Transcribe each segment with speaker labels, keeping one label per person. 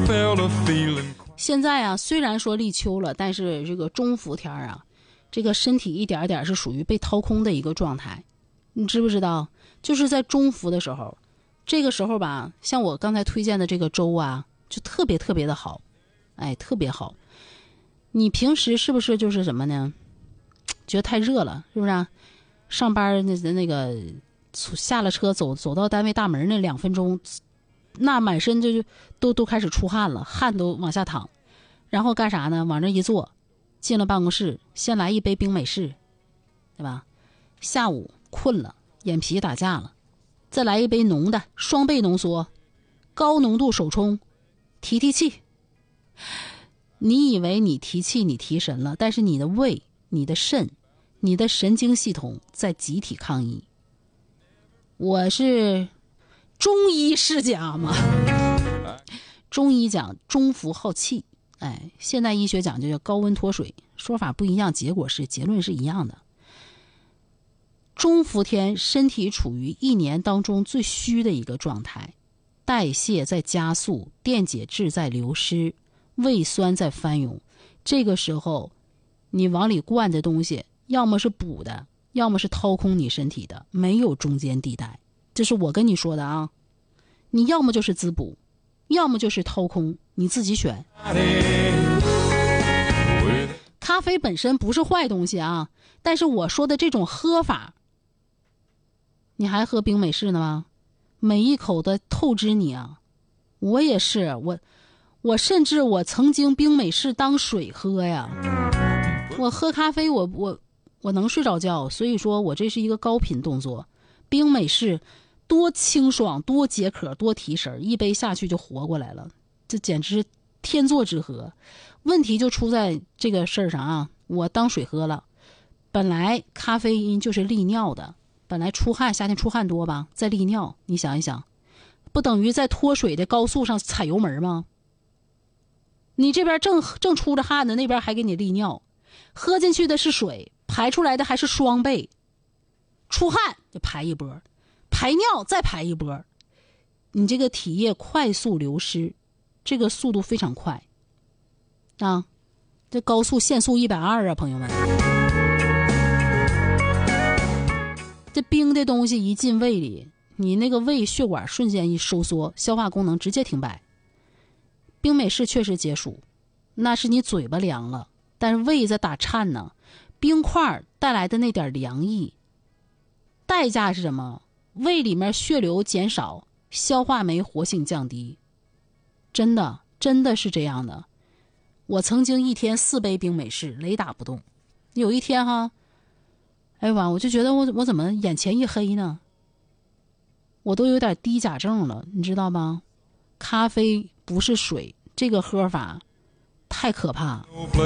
Speaker 1: 现在啊，虽然说立秋了，但是这个中伏天啊，这个身体一点点是属于被掏空的一个状态。你知不知道？就是在中伏的时候，这个时候吧，像我刚才推荐的这个粥啊，就特别特别的好，哎，特别好。你平时是不是就是什么呢？觉得太热了，是不是啊？上班那个下了车走到单位大门那2分钟，那满身就都开始出汗了，汗都往下淌，然后干啥呢？往这一坐，进了办公室，先来一杯冰美式，对吧？下午困了，眼皮打架了，再来一杯浓的双倍浓缩高浓度手冲，提气。你以为你提气你提神了，但是你的胃、你的肾、你的神经系统在集体抗议。我是中医世家嘛，中医讲中伏耗气，哎，现代医学讲就叫高温脱水，说法不一样，结论是一样的。中伏天身体处于一年当中最虚的一个状态，代谢在加速，电解质在流失，胃酸在翻涌，这个时候你往里灌的东西要么是补的，要么是掏空你身体的，没有中间地带。这是我跟你说的啊，你要么就是滋补，要么就是掏空，你自己选。咖啡本身不是坏东西啊，但是我说的这种喝法，你还喝冰美式呢吗？每一口的透支你啊！我也是，我甚至我曾经冰美式当水喝呀。我喝咖啡我能睡着觉，所以说我这是一个高频动作。冰美式多清爽，多解渴，多提神，一杯下去就活过来了，这简直是天作之合。问题就出在这个事儿上啊，我当水喝了，本来咖啡因就是利尿的，本来出汗，夏天出汗多吧，再利尿，你想一想，不等于在脱水的高速上踩油门吗？你这边正出着汗呢，那边还给你利尿，喝进去的是水，排出来的还是双倍，出汗就排一波，排尿再排一波，你这个体液快速流失，这个速度非常快啊，这高速限速120啊，朋友们。这冰的东西一进胃里，你那个胃血管瞬间一收缩，消化功能直接停摆。冰美式确实解暑，那是你嘴巴凉了，但是胃在打颤呢。冰块带来的那点凉意，代价是什么？胃里面血流减少，消化酶活性降低。真的是这样的。我曾经一天4杯冰美式，雷打不动。有一天哈，哎呀，我就觉得我怎么眼前一黑呢？我都有点低钾症了，你知道吗？咖啡不是水，这个喝法太可怕。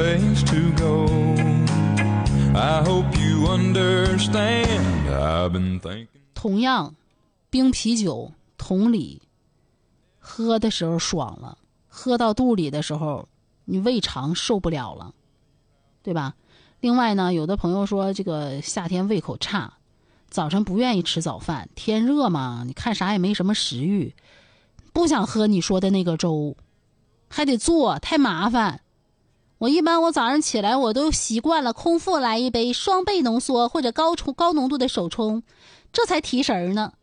Speaker 1: 同样，冰啤酒同理，喝的时候爽了，喝到肚里的时候，你胃肠受不了了，对吧？另外呢，有的朋友说这个夏天胃口差，早晨不愿意吃早饭，天热嘛，你看啥也没什么食欲，不想喝你说的那个粥，还得做，太麻烦。我早上起来我都习惯了空腹来一杯双倍浓缩或者高浓度的手冲，这才提神呢。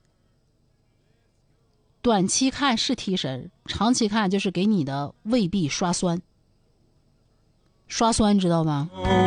Speaker 1: 短期看是提神，长期看就是给你的胃壁刷酸，知道吗？